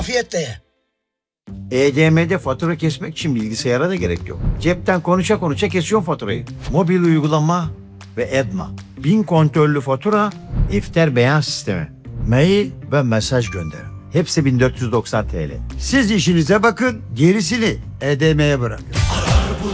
afiyetle ye. EDM'de fatura kesmek için bilgisayara da gerek yok. Cepten konuşa konuşa kesiyorsun faturayı. Mobil uygulama ve Edma. 1000 kontörlü fatura, iftar beyan sistemi. Mail ve mesaj gönderin. Hepsi 1490 TL. Siz işinize bakın, gerisini EDM'ye bırakın.